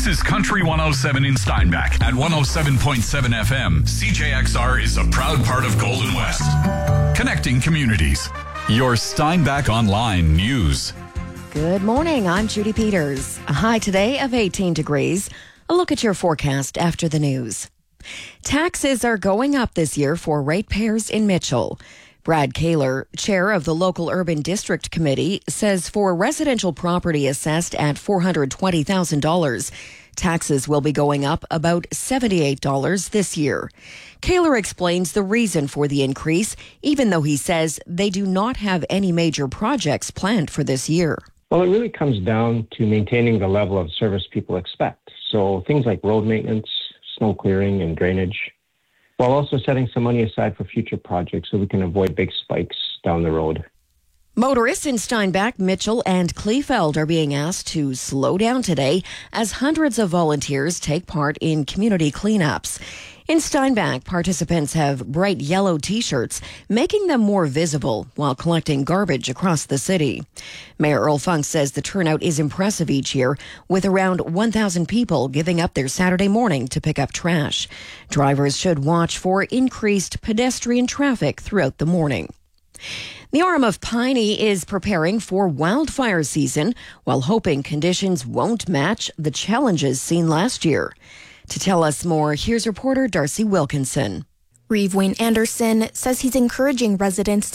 This is Country 107 in Steinbach at 107.7 FM. CJXR is a proud part of Golden West. Connecting communities. Your Steinbach Online News. Good morning. I'm Judy Peters. A high today of 18 degrees. A look at your forecast after the news. Taxes are going up this year for ratepayers in Mitchell. Brad Kaler, chair of the local urban district committee, says for residential property assessed at $420,000, taxes will be going up about $78 this year. Kaler explains the reason for the increase, even though he says they do not have any major projects planned for this year. Well, it really comes down to maintaining the level of service people expect. So things like road maintenance, snow clearing, and drainage, while also setting some money aside for future projects so we can avoid big spikes down the road. Motorists in Steinbach, Mitchell, and Kleefeld are being asked to slow down today as hundreds of volunteers take part in community cleanups. In Steinbach, participants have bright yellow T-shirts, making them more visible while collecting garbage across the city. Mayor Earl Funk says the turnout is impressive each year, with around 1,000 people giving up their Saturday morning to pick up trash. Drivers should watch for increased pedestrian traffic throughout the morning. The Orem of Piney is preparing for wildfire season while hoping conditions won't match the challenges seen last year. To tell us more, here's reporter Darcy Wilkinson. Reeve Wayne Anderson says he's encouraging residents